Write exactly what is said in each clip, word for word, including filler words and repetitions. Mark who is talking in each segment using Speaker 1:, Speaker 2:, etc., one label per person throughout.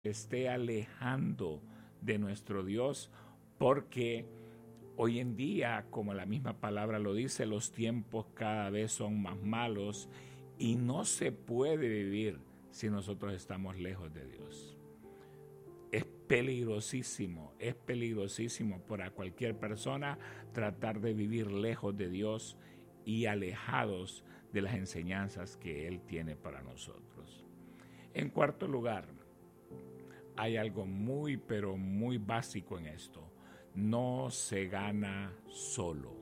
Speaker 1: esté alejando de nuestro Dios, porque hoy en día, como la misma palabra lo dice, los tiempos cada vez son más malos y no se puede vivir si nosotros estamos lejos de Dios. Es peligrosísimo, es peligrosísimo para cualquier persona tratar de vivir lejos de Dios y alejados de las enseñanzas que Él tiene para nosotros. En cuarto lugar, hay algo muy, pero muy básico en esto. No se gana solo.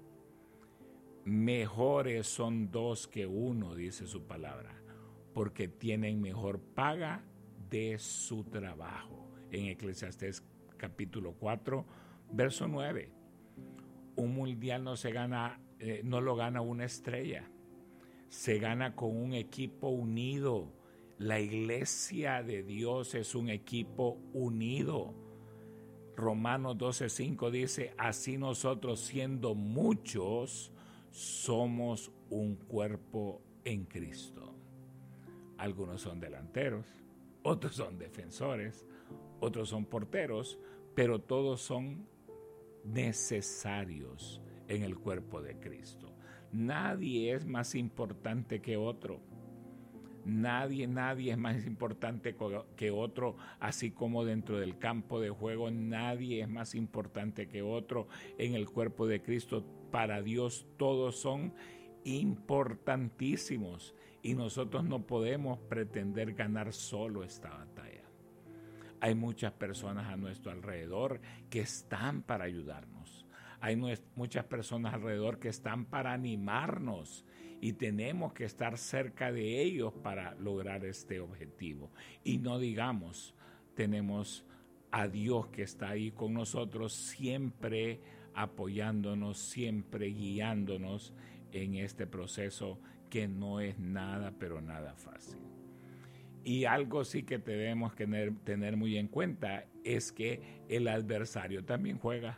Speaker 1: Mejores son dos que uno, dice su palabra, porque tienen mejor paga de su trabajo. En Eclesiastés capítulo cuatro, verso nueve. Un mundial no se gana, eh, no lo gana una estrella. Se gana con un equipo unido. La iglesia de Dios es un equipo unido. Romanos doce cinco dice, así nosotros siendo muchos, somos un cuerpo en Cristo. Algunos son delanteros, otros son defensores, otros son porteros, pero todos son necesarios en el cuerpo de Cristo. Nadie es más importante que otro. Nadie, nadie es más importante que otro, así como dentro del campo de juego, nadie es más importante que otro en el cuerpo de Cristo. Para Dios todos son importantísimos y nosotros no podemos pretender ganar solo esta batalla. Hay muchas personas a nuestro alrededor que están para ayudarnos. Hay muchas personas alrededor que están para animarnos. Y tenemos que estar cerca de ellos para lograr este objetivo. Y no digamos, tenemos a Dios que está ahí con nosotros, siempre apoyándonos, siempre guiándonos en este proceso que no es nada, pero nada fácil. Y algo sí que debemos tener, tener muy en cuenta es que el adversario también juega.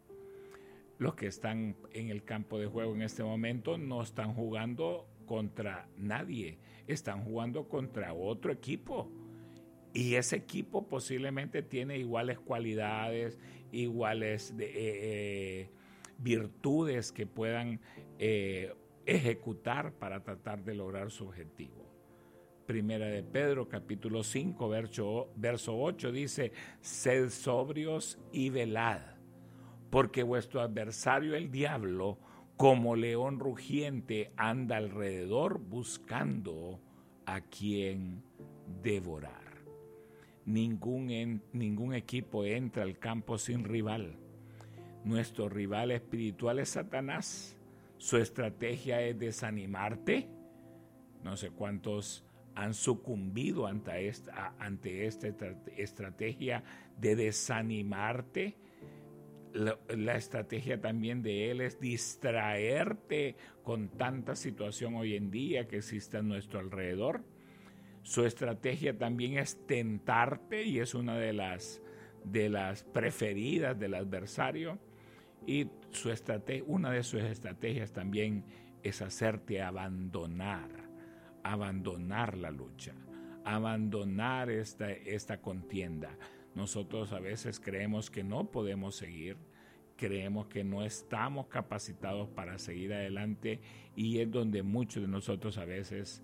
Speaker 1: Los que están en el campo de juego en este momento no están jugando contra nadie, están jugando contra otro equipo. Y ese equipo posiblemente tiene iguales cualidades, iguales de, eh, virtudes que puedan eh, ejecutar para tratar de lograr su objetivo. Primera de Pedro, capítulo cinco, verso, verso ocho, dice, sed sobrios y velad, porque vuestro adversario el diablo, como león rugiente, anda alrededor buscando a quien devorar. Ningún, en, ningún equipo entra al campo sin rival. Nuestro rival espiritual es Satanás. Su estrategia es desanimarte. No sé cuántos han sucumbido ante esta, ante esta estrategia de desanimarte. La, la estrategia también de él es distraerte con tanta situación hoy en día que existe a nuestro alrededor. Su estrategia también es tentarte y es una de las, de las preferidas del adversario. Y su estrategia, una de sus estrategias también es hacerte abandonar, abandonar la lucha, abandonar esta, esta contienda. Nosotros a veces creemos que no podemos seguir, creemos que no estamos capacitados para seguir adelante y es donde muchos de nosotros a veces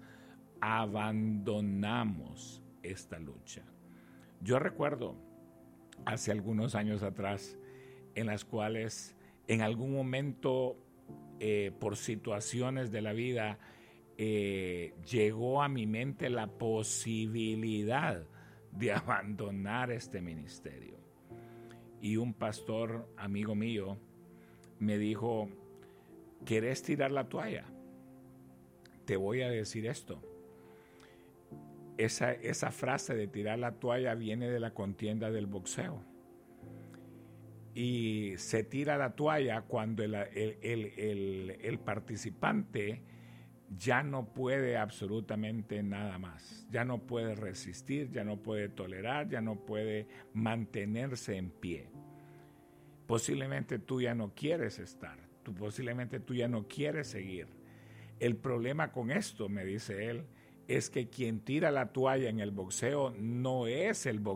Speaker 1: abandonamos esta lucha. Yo recuerdo hace algunos años atrás en las cuales en algún momento eh, por situaciones de la vida eh, llegó a mi mente la posibilidad de abandonar este ministerio. Y un pastor amigo mío me dijo, ¿querés tirar la toalla? Te voy a decir esto. Esa, esa frase de tirar la toalla viene de la contienda del boxeo. Y se tira la toalla cuando el, el, el, el, el participante ya no puede absolutamente nada más, ya no puede resistir, ya no puede tolerar, ya no puede mantenerse en pie. Posiblemente tú ya no quieres estar, tú, posiblemente tú ya no quieres seguir. El problema con esto, me dice él, es que quien tira la toalla en el boxeo no es el boxeo.